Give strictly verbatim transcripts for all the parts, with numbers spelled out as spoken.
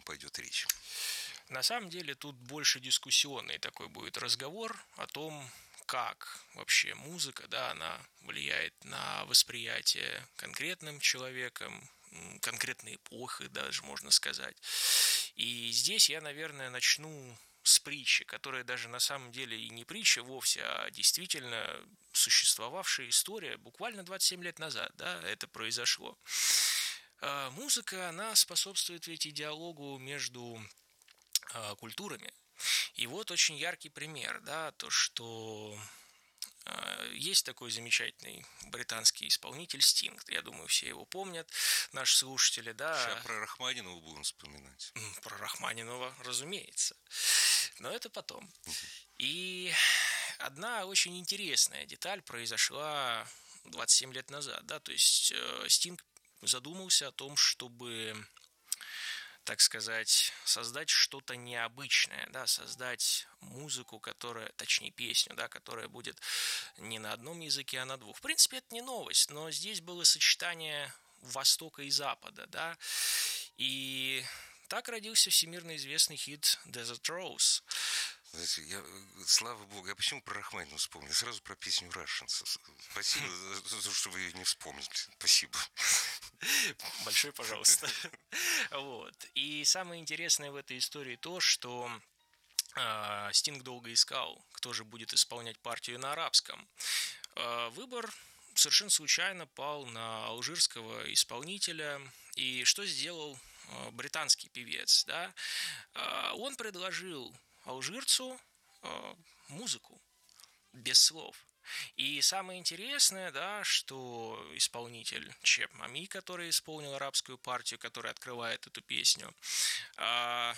пойдет речь? На самом деле тут больше дискуссионный такой будет разговор о том, как вообще музыка, да, она влияет на восприятие конкретным человеком, конкретной эпохи даже, можно сказать. И здесь я, наверное, начну с притчи, которая даже на самом деле и не притча вовсе, а действительно существовавшая история буквально двадцать семь лет назад, да, это произошло. Музыка, она способствует ведь диалогу между культурами. И вот очень яркий пример, да, то, что э, есть такой замечательный британский исполнитель Стинг, я думаю, все его помнят, наши слушатели, да. Сейчас про Рахманинова будем вспоминать. Про Рахманинова, разумеется, но это потом. И одна очень интересная деталь произошла двадцать семь лет назад, да, то есть э, Стинг задумался о том, чтобы, так сказать, создать что-то необычное, да, создать музыку, которая, точнее песню, да, которая будет не на одном языке, а на двух. В принципе, это не новость, но здесь было сочетание Востока и Запада, да, и так родился всемирно известный хит «Desert Rose». Знаете, я, слава богу, я почему про Рахманинова вспомнил? Сразу про песню «Russians». Спасибо за то, что вы ее не вспомнили. Спасибо. Большое пожалуйста. Вот. И самое интересное в этой истории то, что э, Стинг долго искал, кто же будет исполнять партию на арабском. Э, выбор совершенно случайно пал на алжирского исполнителя. И что сделал э, британский певец? Да? Э, он предложил алжирцу э, музыку без слов. И самое интересное, да, что исполнитель Чеб Мами, который исполнил арабскую партию, которая открывает эту песню, э,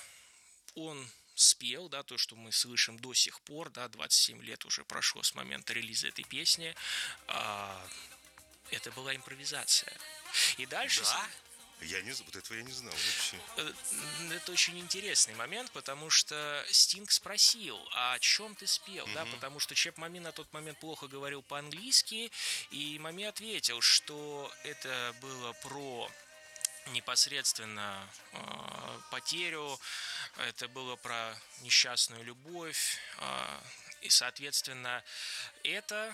он спел, да, то, что мы слышим до сих пор, да, двадцать семь лет уже прошло с момента релиза этой песни, э, это была импровизация. И дальше... Да? Я не, вот этого я не знал вообще. Это очень интересный момент, потому что Стинг спросил, а о чем ты спел, mm-hmm. да, потому что Чеб Мами на тот момент плохо говорил по-английски, и Мами ответил, что это было про непосредственно э, потерю, это было про несчастную любовь, э, и, соответственно, это...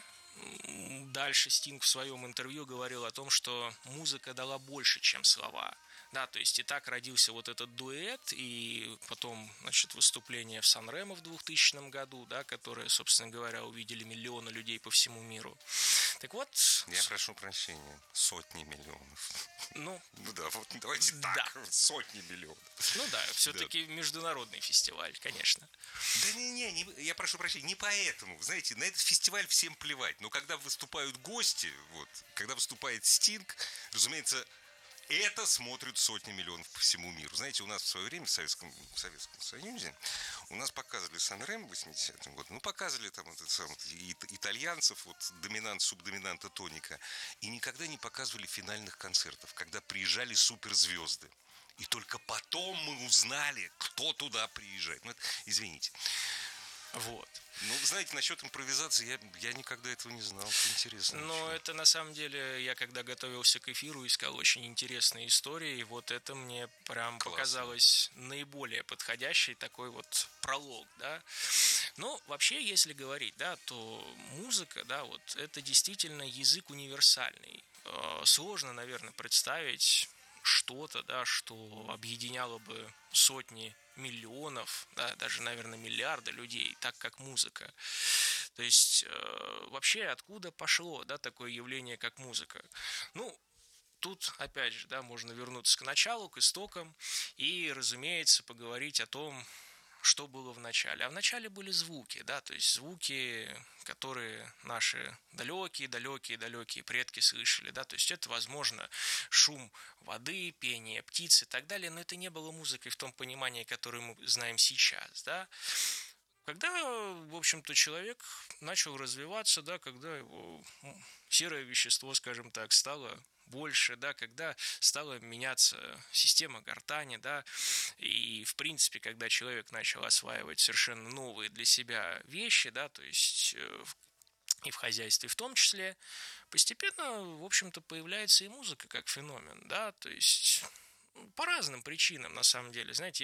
Дальше Стинг в своем интервью говорил о том, что музыка дала больше, чем слова. Да, то есть и так родился вот этот дуэт, и потом, значит, выступление в Сан-Ремо в двухтысячном году, да, которое, собственно говоря, увидели миллионы людей по всему миру. Так вот... Я прошу прощения, сотни миллионов. Ну, ну да, вот давайте так, да. сотни миллионов. Ну да, все-таки да. Международный фестиваль, конечно. Да не-не, не, я прошу прощения, не поэтому. Знаете, на этот фестиваль всем плевать. Но когда выступают гости, вот, когда выступает Стинг, разумеется, это смотрят сотни миллионов по всему миру. Знаете, у нас в свое время в Советском, в Советском Союзе у нас показывали Сан-Ремо в восьмидесятом году, ну, показывали там этот сам, итальянцев, вот, доминант, субдоминанта тоника, и никогда не показывали финальных концертов, когда приезжали суперзвезды. И только потом мы узнали, кто туда приезжает. Ну, это, извините. Вот. Ну, знаете, насчет импровизации я, я никогда этого не знал. Это интересно. Но очень. Это на самом деле, я когда готовился к эфиру, искал очень интересные истории, и вот это мне прям Классно. Показалось наиболее подходящий такой вот пролог, да. Ну, вообще, если говорить, да, то музыка, да, вот это действительно язык универсальный. Сложно, наверное, представить что-то, да, что объединяло бы сотни миллионов, да, даже, наверное, миллиарды людей, так как музыка. То есть э, вообще откуда пошло, да, такое явление, как музыка? Ну, тут, опять же, да, можно вернуться к началу, к истокам и, разумеется, поговорить о том, что было в начале. А в начале были звуки, да, то есть звуки, которые наши далекие-далекие-далекие предки слышали, да, то есть это, возможно, шум воды, пение птиц и так далее, но это не было музыкой в том понимании, которое мы знаем сейчас, да. Когда, в общем-то, человек начал развиваться, да, когда его серое вещество, скажем так, стало больше, да, когда стала меняться система гортани, да, и, в принципе, когда человек начал осваивать совершенно новые для себя вещи, да, то есть и в хозяйстве в том числе, постепенно, в общем-то, появляется и музыка как феномен, да, то есть по разным причинам, на самом деле, знаете,